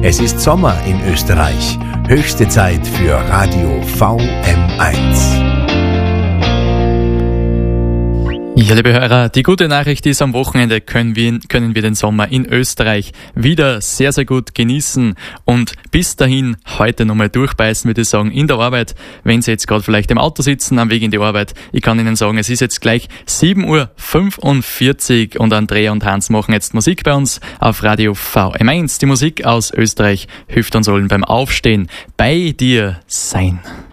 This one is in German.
Es ist Sommer in Österreich. Höchste Zeit für Radio VM1. Ja, liebe Hörer, die gute Nachricht ist, am Wochenende können wir den Sommer in Österreich wieder sehr, sehr gut genießen und bis dahin heute nochmal durchbeißen, würde ich sagen, in der Arbeit. Wenn Sie jetzt gerade vielleicht im Auto sitzen, am Weg in die Arbeit, ich kann Ihnen sagen, es ist jetzt gleich 7:45 Uhr und Andrea und Hans machen jetzt Musik bei uns auf Radio VM1. Die Musik aus Österreich hilft uns allen beim Aufstehen, bei dir sein.